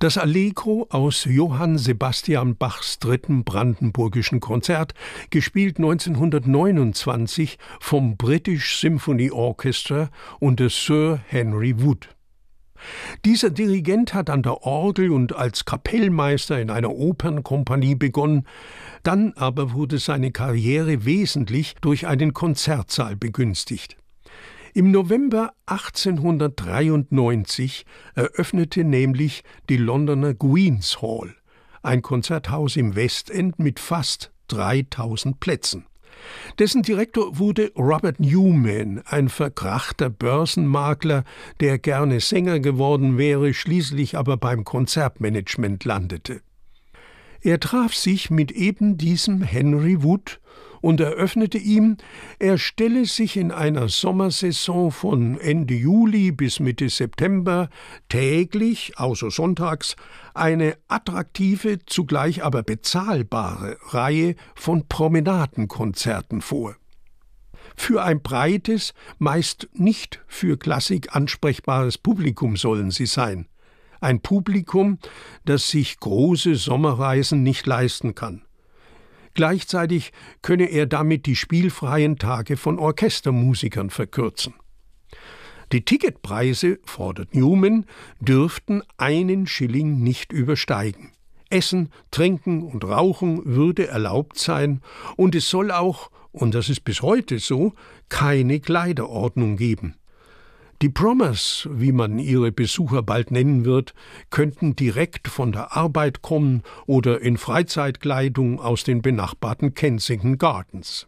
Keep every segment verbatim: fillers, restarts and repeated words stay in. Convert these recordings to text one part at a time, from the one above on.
Das Allegro aus Johann Sebastian Bachs dritten brandenburgischen Konzert, gespielt neunzehnhundertneunundzwanzig vom British Symphony Orchestra unter Sir Henry Wood. Dieser Dirigent hat an der Orgel und als Kapellmeister in einer Opernkompanie begonnen, dann aber wurde seine Karriere wesentlich durch einen Konzertsaal begünstigt. Im November achtzehnhundertdreiundneunzig eröffnete nämlich die Londoner Queen's Hall, ein Konzerthaus im Westend mit fast dreitausend Plätzen. Dessen Direktor wurde Robert Newman, ein verkrachter Börsenmakler, der gerne Sänger geworden wäre, schließlich aber beim Konzertmanagement landete. Er traf sich mit eben diesem Henry Wood und eröffnete ihm, er stelle sich in einer Sommersaison von Ende Juli bis Mitte September täglich, außer sonntags, eine attraktive, zugleich aber bezahlbare Reihe von Promenadenkonzerten vor. Für ein breites, meist nicht für Klassik ansprechbares Publikum sollen sie sein. Ein Publikum, das sich große Sommerreisen nicht leisten kann. Gleichzeitig könne er damit die spielfreien Tage von Orchestermusikern verkürzen. Die Ticketpreise, fordert Newman, dürften einen Schilling nicht übersteigen. Essen, Trinken und Rauchen würde erlaubt sein und es soll auch, und das ist bis heute so, keine Kleiderordnung geben. Die Prommers, wie man ihre Besucher bald nennen wird, könnten direkt von der Arbeit kommen oder in Freizeitkleidung aus den benachbarten Kensington Gardens.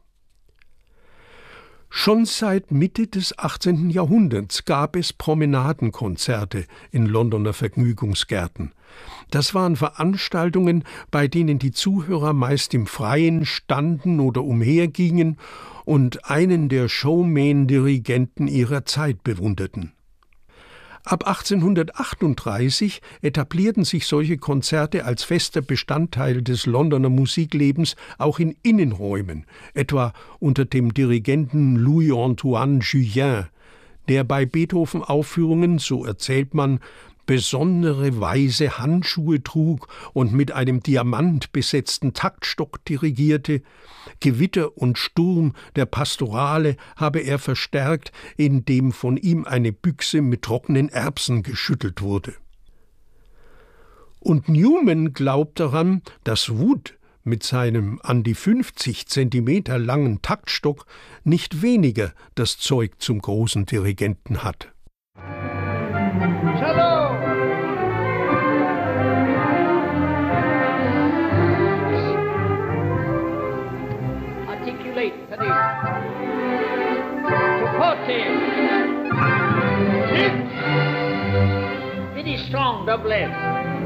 Schon seit Mitte des achtzehnten Jahrhunderts gab es Promenadenkonzerte in Londoner Vergnügungsgärten. Das waren Veranstaltungen, bei denen die Zuhörer meist im Freien standen oder umhergingen und einen der Showman-Dirigenten ihrer Zeit bewunderten. Ab achtzehnhundertachtunddreißig etablierten sich solche Konzerte als fester Bestandteil des Londoner Musiklebens auch in Innenräumen, etwa unter dem Dirigenten Louis-Antoine Jullien, der bei Beethoven-Aufführungen, so erzählt man, besondere weiße Handschuhe trug und mit einem Diamant besetzten Taktstock dirigierte. Gewitter und Sturm der Pastorale habe er verstärkt, indem von ihm eine Büchse mit trockenen Erbsen geschüttelt wurde. Und Newman glaubt daran, dass Wood mit seinem an die fünfzig Zentimeter langen Taktstock nicht weniger das Zeug zum großen Dirigenten hat. Shalom! Articulate, Tadej. To forte. Very strong double F.